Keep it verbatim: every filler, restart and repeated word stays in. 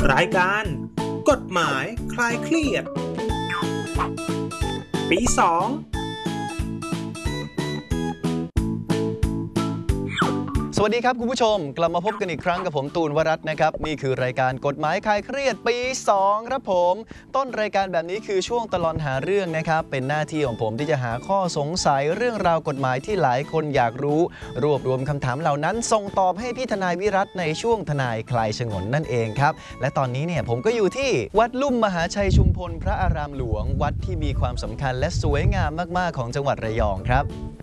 รายการกฎหมายคลายเครียดปีสองสวัสดีครับคุณผู้ชมกลับมาพบกันอีกครั้งกับผมตูนวรัตน์นะครับนี่คือรายการกฎหมายคลายเครียดปีสองครับผมต้นรายการแบบนี้คือช่วงตลอดหาเรื่องนะครับเป็นหน้าที่ของผมที่จะหาข้อสงสัยเรื่องราวกฎหมายที่หลายคนอยากรู้รวบรวมคำถามเหล่านั้นส่งตอบให้พี่ทนายวิรัตในช่วงทนายคลายฉงนนั่นเองครับและตอนนี้เนี่ยผมก็อยู่ที่วัดลุ่มมหาชัยชุมพลพระอารามหลวงวัดที่มีความสำคัญและสวยงามมากๆของจังหวัดระยองครับ